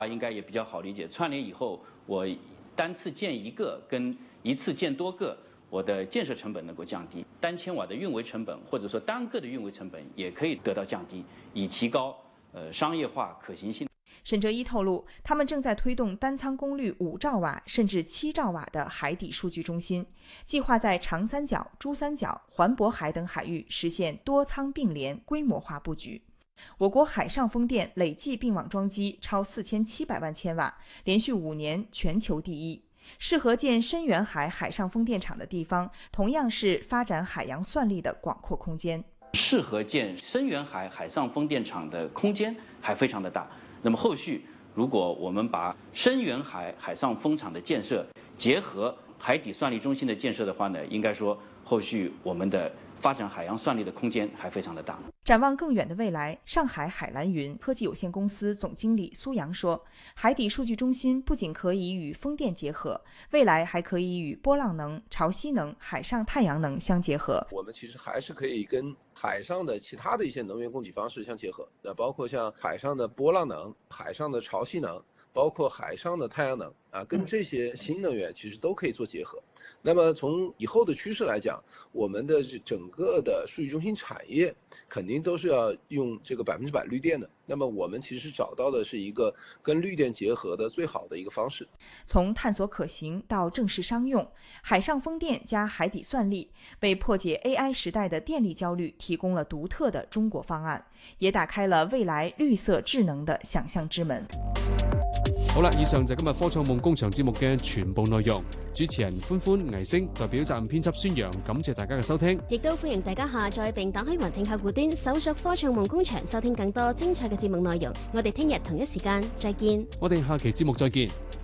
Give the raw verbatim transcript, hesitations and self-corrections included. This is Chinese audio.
啊，应该也比较好理解。串联以后，我单次建一个跟一次建多个，我的建设成本能够降低，单千瓦的运维成本或者说单个的运维成本也可以得到降低，以提高呃商业化可行性。 沈哲一透露，他们正在推动单仓功率五兆瓦甚至七兆瓦的海底数据中心，计划在长三角、珠三角、环渤海等海域实现多仓并联规模化布局。我国海上风电累计并网装机超四千七百万千瓦，连续五年全球第一。适合建深远海海上风电场的地方，同样是发展海洋算力的广阔空间。 适合建深远海海上风电场的空间还非常的大。那么后续，如果我们把深远海海上风场的建设结合海底算力中心的建设的话呢，应该说后续我们的发展海洋算力的空间还非常的大。 展望更远的未来，上海海蓝云科技有限公司总经理苏阳说，海底数据中心不仅可以与风电结合，未来还可以与波浪能、潮汐能、海上太阳能相结合。 我们其实还是可以跟海上的其他的一些能源供给方式相结合，那包括像海上的波浪能、海上的潮汐能，包括海上的太阳能啊，跟这些新能源其实都可以做结合。那么从以后的趋势来讲，我们的整个的数据中心产业肯定都是要用这个百分之百绿电的。那么我们其实找到的是一个跟绿电结合的最好的一个方式。 从探索可行到正式商用，海上风电加海底算力，为破解 A I 时代的电力焦虑提供了独特的中国方案，也打開了未來綠色智能的想象之門。 好啦，以上就係今日科創夢工場節目嘅全部內容。主持人歡歡、倪星代表責任編輯孫陽，感謝大家嘅收聽。 亦都歡迎大家下載並打開雲聽客戶端，搜索科創夢工場，收聽更多精彩嘅節目內容。我哋聽日同一時間再見。 我哋下期節目再見。